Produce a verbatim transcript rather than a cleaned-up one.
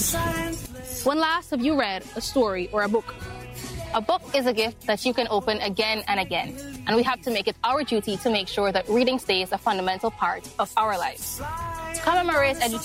When last have you read a story or a book? A book is a gift that you can open again and again, and we have to make it our duty to make sure that reading stays a fundamental part of our lives. To commemorate education